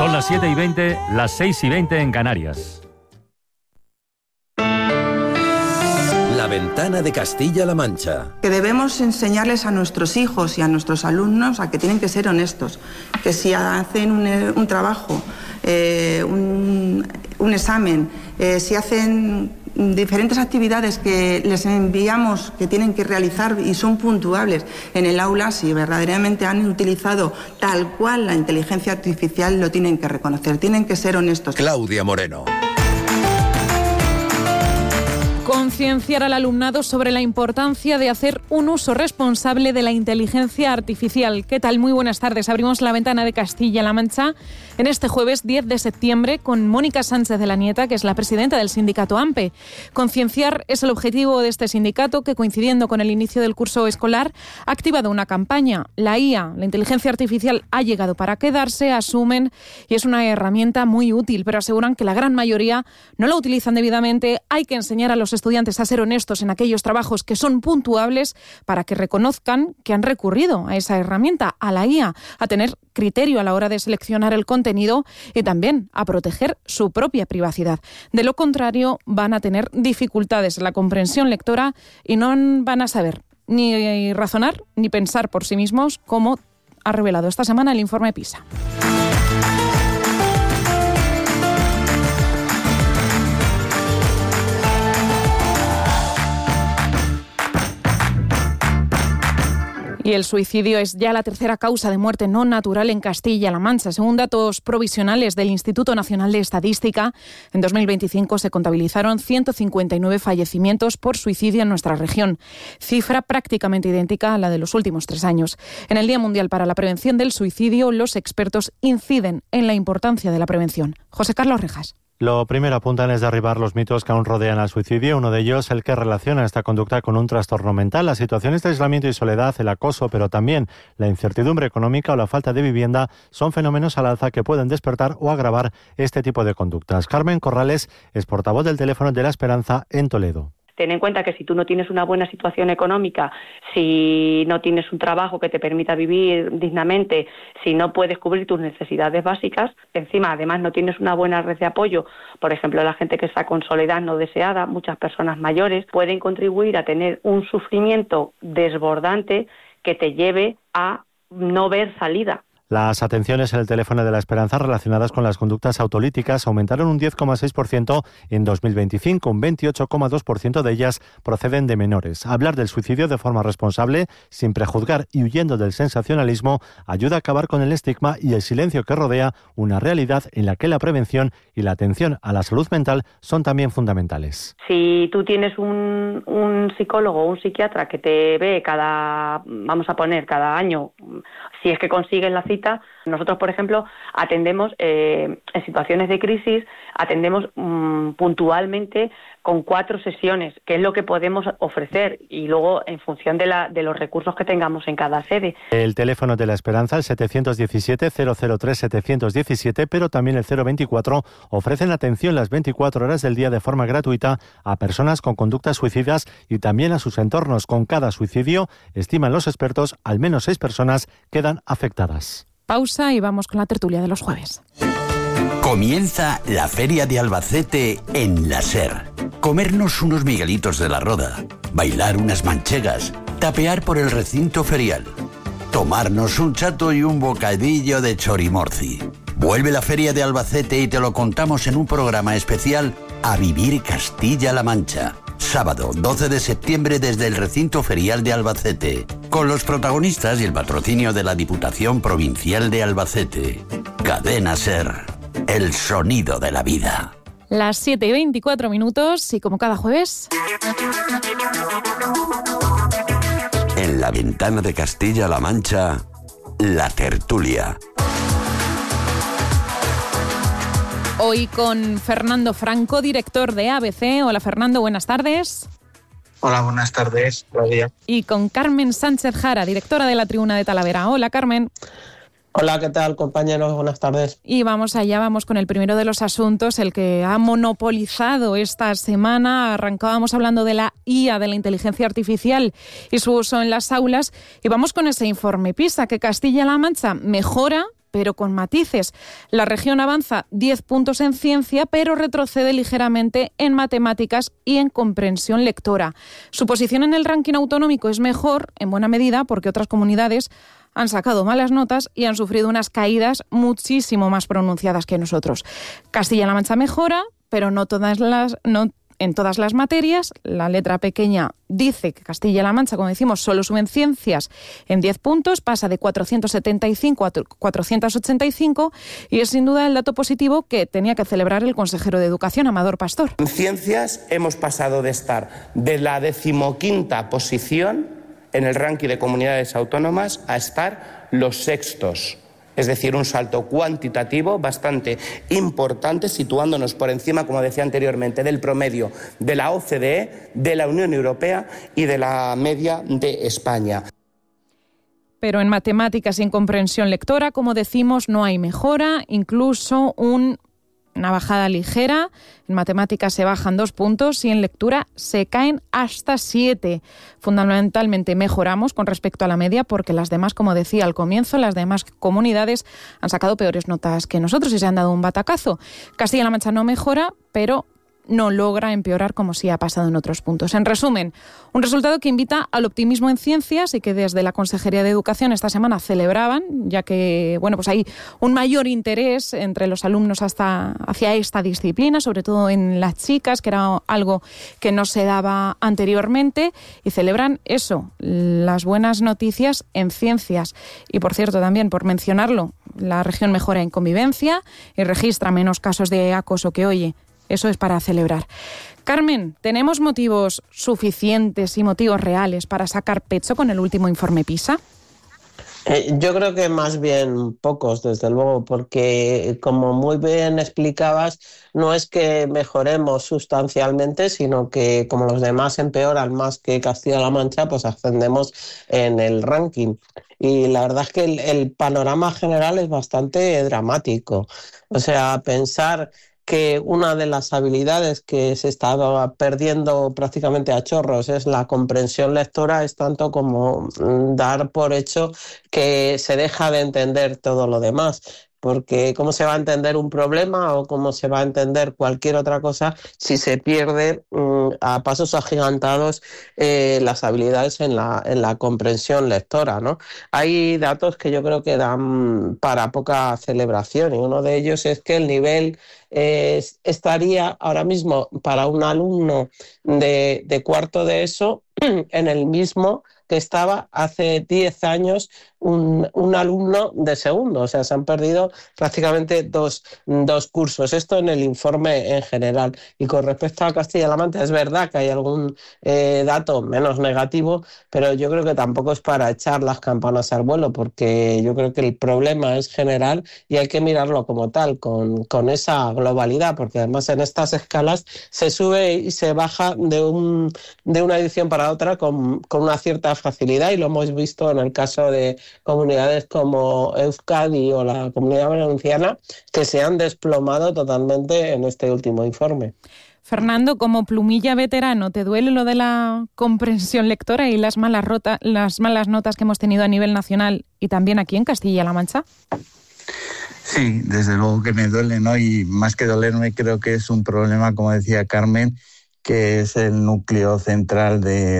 Son las 7:20, las 6:20 en Canarias. La ventana de Castilla-La Mancha. Que debemos enseñarles a nuestros hijos y a nuestros alumnos a que tienen que ser honestos, que si hacen un trabajo, un examen, si hacen diferentes actividades que les enviamos que tienen que realizar y son puntuables en el aula, si verdaderamente han utilizado tal cual la inteligencia artificial, lo tienen que reconocer, tienen que ser honestos. Claudia Moreno. Concienciar al alumnado sobre la importancia de hacer un uso responsable de la inteligencia artificial. ¿Qué tal? Muy buenas tardes. Abrimos la ventana de Castilla-La Mancha en este jueves 10 de septiembre con Mónica Sánchez de la Nieta, que es la presidenta del sindicato AMPE. Concienciar es el objetivo de este sindicato que, coincidiendo con el inicio del curso escolar, ha activado una campaña. La IA, la inteligencia artificial, ha llegado para quedarse, asumen, y es una herramienta muy útil, pero aseguran que la gran mayoría no la utilizan debidamente. Hay que enseñar a los estudiantes a ser honestos en aquellos trabajos que son puntuables para que reconozcan que han recurrido a esa herramienta, a la IA, a tener criterio a la hora de seleccionar el contenido y también a proteger su propia privacidad. De lo contrario, van a tener dificultades en la comprensión lectora y no van a saber ni razonar ni pensar por sí mismos, como ha revelado esta semana el informe PISA. Y el suicidio es ya la tercera causa de muerte no natural en Castilla-La Mancha. Según datos provisionales del Instituto Nacional de Estadística, en 2025 se contabilizaron 159 fallecimientos por suicidio en nuestra región, cifra prácticamente idéntica a la de los últimos 3 años. En el Día Mundial para la Prevención del Suicidio, los expertos inciden en la importancia de la prevención. José Carlos Rejas. Lo primero apuntan es derribar los mitos que aún rodean al suicidio, uno de ellos el que relaciona esta conducta con un trastorno mental. Las situaciones de aislamiento y soledad, el acoso, pero también la incertidumbre económica o la falta de vivienda son fenómenos al alza que pueden despertar o agravar este tipo de conductas. Carmen Corrales es portavoz del Teléfono de la Esperanza en Toledo. Ten en cuenta que si tú no tienes una buena situación económica, si no tienes un trabajo que te permita vivir dignamente, si no puedes cubrir tus necesidades básicas, encima además no tienes una buena red de apoyo, por ejemplo la gente que está con soledad no deseada, muchas personas mayores, pueden contribuir a tener un sufrimiento desbordante que te lleve a no ver salida. Las atenciones en el Teléfono de la Esperanza relacionadas con las conductas autolíticas aumentaron un 10,6% en 2025, un 28,2% de ellas proceden de menores. Hablar del suicidio de forma responsable, sin prejuzgar y huyendo del sensacionalismo, ayuda a acabar con el estigma y el silencio que rodea una realidad en la que la prevención y la atención a la salud mental son también fundamentales. Si tú tienes un psicólogo o un psiquiatra que te ve cada año, si es que consigues la cita, nosotros, por ejemplo, atendemos en situaciones de crisis, atendemos puntualmente con 4 sesiones, que es lo que podemos ofrecer, y luego en función de los recursos que tengamos en cada sede. El Teléfono de la Esperanza, el 717-003-717, pero también el 024, ofrecen atención las 24 horas del día de forma gratuita a personas con conductas suicidas y también a sus entornos. Con cada suicidio, estiman los expertos, al menos 6 personas quedan afectadas. Pausa y vamos con la tertulia de los jueves. Comienza la Feria de Albacete en la SER. Comernos unos miguelitos de la Roda, bailar unas manchegas, tapear por el recinto ferial, tomarnos un chato y un bocadillo de chorimorci. Vuelve la Feria de Albacete y te lo contamos en un programa especial A Vivir Castilla-La Mancha. Sábado 12 de septiembre desde el recinto ferial de Albacete, con los protagonistas y el patrocinio de la Diputación Provincial de Albacete. Cadena SER, el sonido de la vida. Las 7:24 y como cada jueves... En la ventana de Castilla-La Mancha, la tertulia. Hoy con Fernando Franco, director de ABC. Hola Fernando, buenas tardes. Hola, buenas tardes, Claudia. Y con Carmen Sánchez Jara, directora de la Tribuna de Talavera. Hola Carmen. Hola, ¿qué tal, compañeros? Buenas tardes. Y vamos con el primero de los asuntos, el que ha monopolizado esta semana. Arrancábamos hablando de la IA, de la inteligencia artificial y su uso en las aulas. Y vamos con ese informe PISA, que Castilla-La Mancha mejora, pero con matices. La región avanza 10 puntos en ciencia, pero retrocede ligeramente en matemáticas y en comprensión lectora. Su posición en el ranking autonómico es mejor, en buena medida, porque otras comunidades han sacado malas notas y han sufrido unas caídas muchísimo más pronunciadas que nosotros. Castilla-La Mancha mejora, pero no en todas las materias. La letra pequeña dice que Castilla-La Mancha, como decimos, solo sube en ciencias en 10 puntos, pasa de 475 a 485, y es sin duda el dato positivo que tenía que celebrar el consejero de Educación, Amador Pastor. En ciencias hemos pasado de estar de la 15ª posición en el ranking de comunidades autónomas a estar los 6º. Es decir, un salto cuantitativo bastante importante, situándonos por encima, como decía anteriormente, del promedio de la OCDE, de la Unión Europea y de la media de España. Pero en matemáticas y en comprensión lectora, como decimos, no hay mejora, incluso una bajada ligera. En matemáticas se bajan 2 puntos y en lectura se caen hasta 7. Fundamentalmente mejoramos con respecto a la media porque las demás, como decía al comienzo, las demás comunidades han sacado peores notas que nosotros y se han dado un batacazo. Castilla-La Mancha no mejora, pero no logra empeorar como sí ha pasado en otros puntos. En resumen, un resultado que invita al optimismo en ciencias y que desde la Consejería de Educación esta semana celebraban, ya que pues hay un mayor interés entre los alumnos hacia esta disciplina, sobre todo en las chicas, que era algo que no se daba anteriormente, y celebran eso, las buenas noticias en ciencias. Y por cierto, también por mencionarlo, la región mejora en convivencia y registra menos casos de acoso que oye. Eso es para celebrar. Carmen, ¿tenemos motivos suficientes y motivos reales para sacar pecho con el último informe PISA? Yo creo que más bien pocos, desde luego, porque como muy bien explicabas, no es que mejoremos sustancialmente, sino que como los demás empeoran más que Castilla-La Mancha, pues ascendemos en el ranking. Y la verdad es que el panorama general es bastante dramático. O sea, pensar que una de las habilidades que se estaba perdiendo prácticamente a chorros es la comprensión lectora, es tanto como dar por hecho que se deja de entender todo lo demás. Porque ¿cómo se va a entender un problema o cómo se va a entender cualquier otra cosa si se pierde a pasos agigantados las habilidades en la comprensión lectora, ¿no? Hay datos que yo creo que dan para poca celebración y uno de ellos es que el nivel estaría ahora mismo para un alumno de cuarto de ESO en el mismo que estaba hace 10 años un alumno de segundo. O sea, se han perdido prácticamente dos cursos. Esto en el informe en general. Y con respecto a Castilla-La Mancha, es verdad que hay algún dato menos negativo, pero yo creo que tampoco es para echar las campanas al vuelo, porque yo creo que el problema es general y hay que mirarlo como tal, con esa globalidad, porque además en estas escalas se sube y se baja de una edición para otra con una cierta facilidad, y lo hemos visto en el caso de comunidades como Euskadi o la Comunidad Valenciana, que se han desplomado totalmente en este último informe. Fernando, como plumilla veterano, ¿te duele lo de la comprensión lectora y las malas notas que hemos tenido a nivel nacional y también aquí en Castilla-La Mancha? Sí, desde luego que me duele, ¿no? Y más que dolerme, creo que es un problema, como decía Carmen, que es el núcleo central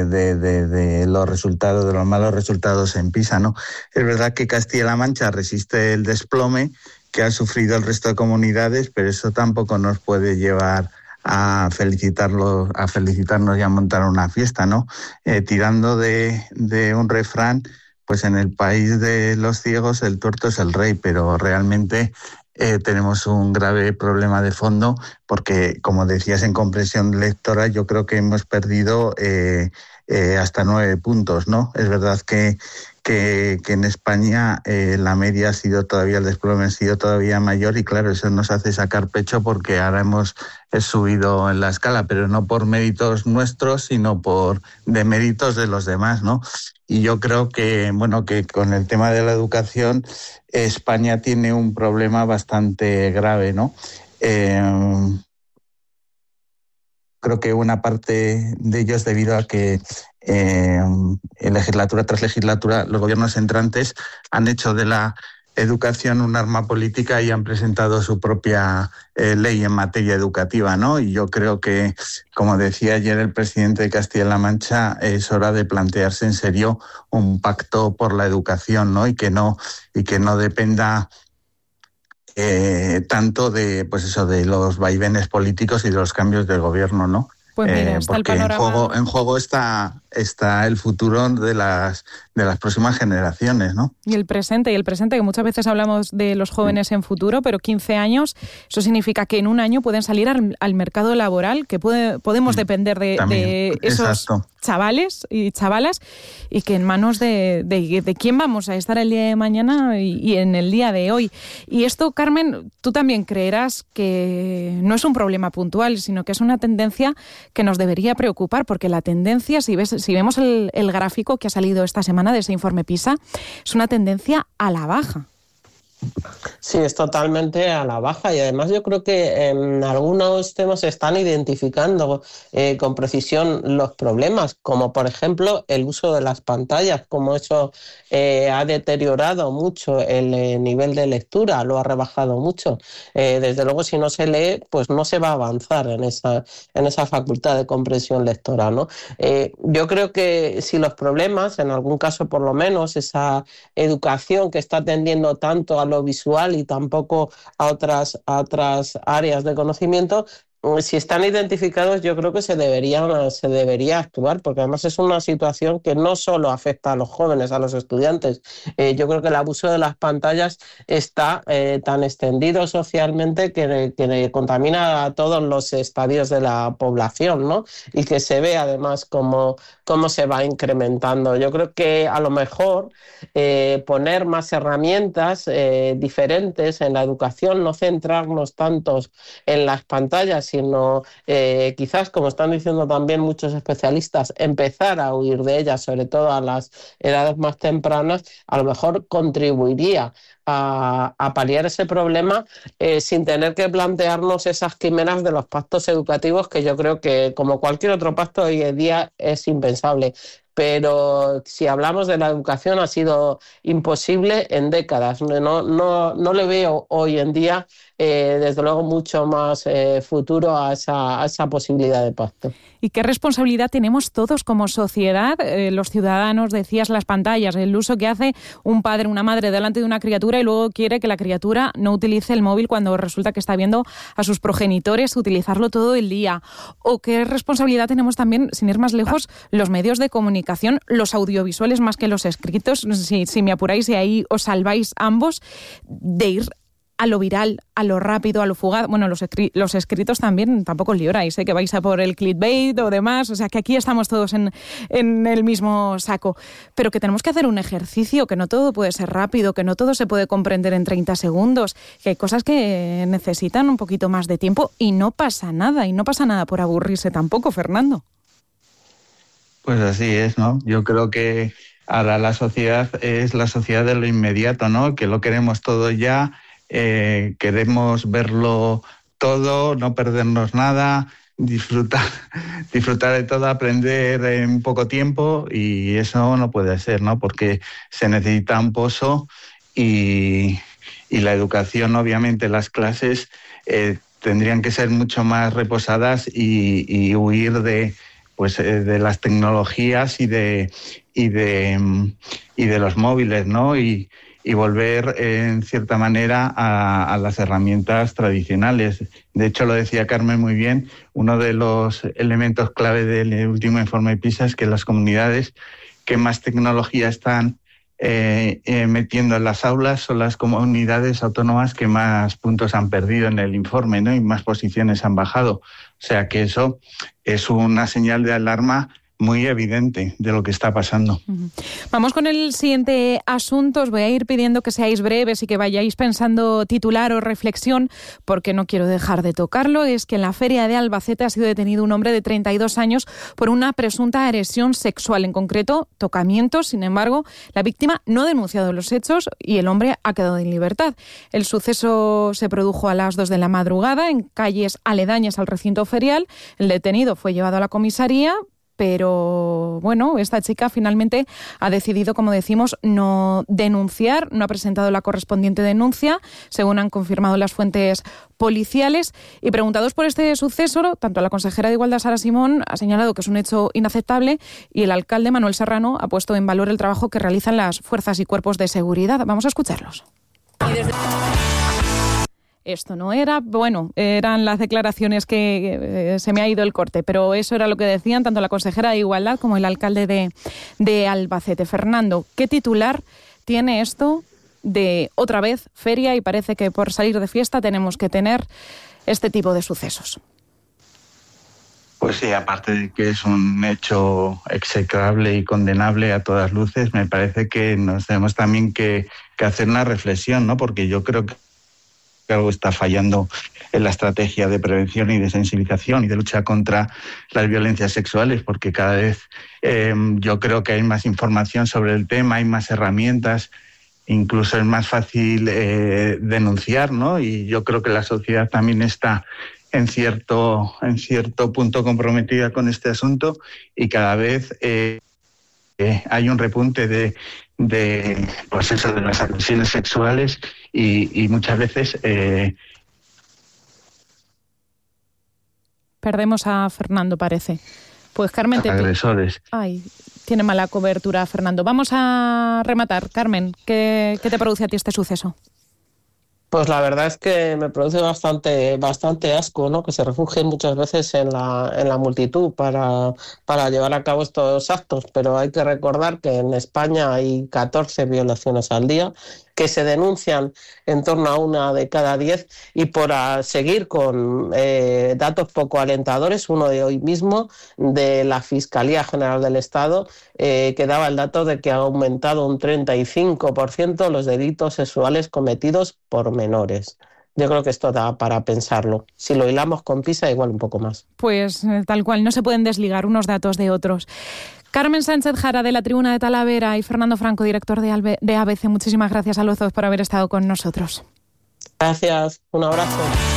de los resultados, de los malos resultados en PISA, ¿no? Es verdad que Castilla-La Mancha resiste el desplome que ha sufrido el resto de comunidades, pero eso tampoco nos puede llevar a felicitarnos y a montar una fiesta, ¿no? Tirando de un refrán, pues en el país de los ciegos el tuerto es el rey, pero realmente tenemos un grave problema de fondo porque, como decías, en comprensión lectora yo creo que hemos perdido hasta 9 puntos, ¿no? Es verdad que en España la media ha sido todavía, el desplome ha sido todavía mayor y claro, eso nos hace sacar pecho porque ahora hemos subido en la escala, pero no por méritos nuestros, sino por deméritos de los demás, ¿no? Y yo creo que, bueno, que con el tema de la educación España tiene un problema bastante grave, ¿no? Creo que una parte de ello es debido a que legislatura tras legislatura los gobiernos entrantes han hecho de la educación un arma política y han presentado su propia ley en materia educativa, ¿no? Y yo creo que, como decía ayer el presidente de Castilla-La Mancha, es hora de plantearse en serio un pacto por la educación, ¿no? Y que no dependa tanto de, pues eso, de los vaivenes políticos y de los cambios del gobierno, ¿no? Pues mira, está porque el panorama. en juego está el futuro de las próximas generaciones, ¿no? Y el presente, que muchas veces hablamos de los jóvenes en futuro, pero 15 años, eso significa que en un año pueden salir al mercado laboral, que podemos depender de esos exacto. chavales y chavalas, y que en manos de quién vamos a estar el día de mañana y en el día de hoy. Y esto, Carmen, tú también creerás que no es un problema puntual, sino que es una tendencia que nos debería preocupar, porque la tendencia, si vemos el gráfico que ha salido esta semana de ese informe PISA, es una tendencia a la baja. Sí, es totalmente a la baja, y además yo creo que en algunos temas se están identificando con precisión los problemas, como por ejemplo el uso de las pantallas, como eso ha deteriorado mucho el nivel de lectura, lo ha rebajado mucho. Desde luego, si no se lee, pues no se va a avanzar en esa facultad de comprensión lectora, ¿no? Yo creo que si los problemas, en algún caso por lo menos, esa educación que está tendiendo tanto a lo visual y tampoco a otras áreas de conocimiento, si están identificados, yo creo que se debería actuar, porque además es una situación que no solo afecta a los jóvenes, a los estudiantes. Yo creo que el abuso de las pantallas está tan extendido socialmente que contamina a todos los estadios de la población, ¿no? Y que se ve además cómo se va incrementando. Yo creo que a lo mejor poner más herramientas diferentes en la educación, no centrarnos tantos en las pantallas, sino quizás, como están diciendo también muchos especialistas, empezar a huir de ellas, sobre todo a las edades más tempranas, a lo mejor contribuiría a paliar ese problema sin tener que plantearnos esas quimeras de los pactos educativos, que yo creo que, como cualquier otro pacto hoy en día, es impensable. Pero si hablamos de la educación, ha sido imposible en décadas. No le veo hoy en día, desde luego, mucho más futuro a esa posibilidad de pacto. ¿Y qué responsabilidad tenemos todos como sociedad, los ciudadanos? Decías las pantallas, el uso que hace un padre, una madre delante de una criatura y luego quiere que la criatura no utilice el móvil cuando resulta que está viendo a sus progenitores utilizarlo todo el día. ¿O qué responsabilidad tenemos también, sin ir más lejos, los medios de comunicación, los audiovisuales más que los escritos? Si me apuráis y ahí os salváis ambos, de ir a lo viral, a lo rápido, a lo fugaz. Bueno, los escritos también, tampoco os libráis, que vais a por el clickbait o demás, o sea que aquí estamos todos en el mismo saco, pero que tenemos que hacer un ejercicio, que no todo puede ser rápido, que no todo se puede comprender en 30 segundos, que hay cosas que necesitan un poquito más de tiempo y no pasa nada por aburrirse tampoco, Fernando. Pues así es, ¿no? Yo creo que ahora la sociedad es la sociedad de lo inmediato, ¿no? Que lo queremos todo ya, queremos verlo todo, no perdernos nada, disfrutar de todo, aprender en poco tiempo, y eso no puede ser, ¿no? Porque se necesita un pozo y la educación, obviamente, las clases tendrían que ser mucho más reposadas y huir de las tecnologías y de los móviles, ¿no? Y volver, en cierta manera, a las herramientas tradicionales. De hecho, lo decía Carmen muy bien, uno de los elementos clave del último informe PISA es que las comunidades que más tecnología están metiendo en las aulas son las comunidades autónomas que más puntos han perdido en el informe, ¿no? Y más posiciones han bajado. O sea que eso es una señal de alarma muy evidente de lo que está pasando. Vamos con el siguiente asunto. Os voy a ir pidiendo que seáis breves y que vayáis pensando titular o reflexión, porque no quiero dejar de tocarlo. Es que en la feria de Albacete ha sido detenido un hombre de 32 años por una presunta agresión sexual, en concreto tocamientos. Sin embargo, la víctima no ha denunciado los hechos y el hombre ha quedado en libertad. El suceso se produjo a las 2 de la madrugada en calles aledañas al recinto ferial. El detenido fue llevado a la comisaría, Pero bueno, esta chica finalmente ha decidido, como decimos, no denunciar, no ha presentado la correspondiente denuncia, según han confirmado las fuentes policiales. Y preguntados por este suceso, tanto la consejera de Igualdad, Sara Simón, ha señalado que es un hecho inaceptable y el alcalde, Manuel Serrano, ha puesto en valor el trabajo que realizan las fuerzas y cuerpos de seguridad. Vamos a escucharlos. Esto no era, bueno, eran las declaraciones que se me ha ido el corte, pero eso era lo que decían tanto la consejera de Igualdad como el alcalde de Albacete. Fernando, ¿qué titular tiene esto de otra vez feria y parece que por salir de fiesta tenemos que tener este tipo de sucesos? Pues sí, aparte de que es un hecho execrable y condenable a todas luces, me parece que nos tenemos también que hacer una reflexión, ¿no? Porque yo creo que algo está fallando en la estrategia de prevención y de sensibilización y de lucha contra las violencias sexuales, porque cada vez yo creo que hay más información sobre el tema, hay más herramientas, incluso es más fácil denunciar, ¿no? Y yo creo que la sociedad también está en cierto punto comprometida con este asunto y cada vez hay un repunte de las agresiones sexuales y muchas veces perdemos a Fernando, parece. Pues Carmen, agresores. Tiene mala cobertura Fernando. Vamos a rematar. Carmen, ¿qué te produce a ti este suceso? Pues la verdad es que me produce bastante asco, ¿no? Que se refugien muchas veces en la multitud para llevar a cabo estos actos, pero hay que recordar que en España hay 14 violaciones al día, que se denuncian en torno a 1 de cada 10 y por seguir con datos poco alentadores, uno de hoy mismo de la Fiscalía General del Estado que daba el dato de que ha aumentado un 35% los delitos sexuales cometidos por menores. Yo creo que esto da para pensarlo. Si lo hilamos con PISA, igual un poco más. Pues tal cual, no se pueden desligar unos datos de otros. Carmen Sánchez Jara, de la Tribuna de Talavera, y Fernando Franco, director de ABC, muchísimas gracias a los dos por haber estado con nosotros. Gracias, un abrazo.